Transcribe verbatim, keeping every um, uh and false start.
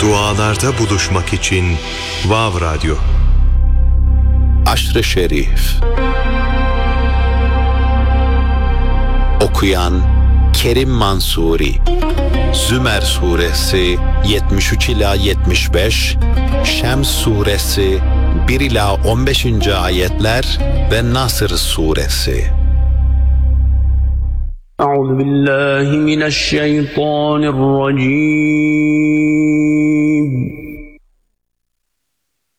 dualarda buluşmak için Vav Radyo. Aşr-ı Şerif. Okuyan Kerim Mansuri. Zümer Suresi yetmiş üç ila yetmiş beş, Şems Suresi bir ila on beşinci ayetler ve Nasr Suresi. Euzu billahi mineşşeytanirracim.